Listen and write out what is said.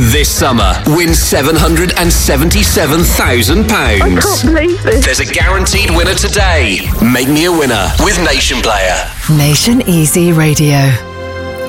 This summer, win £777,000. I can't believe this. There's a guaranteed winner today. Make me a winner with Nation Player. Nation Easy Radio.